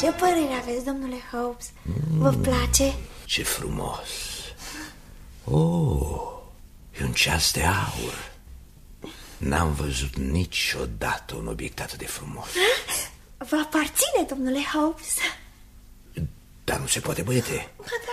Ce părere aveți, domnule Hobbs? Vă place? Ce frumos! Oh, e un ceas de aur. N-am văzut niciodată un obiect atât de frumos. Vă aparține, domnule Hobbs? Dar nu se poate, băiete.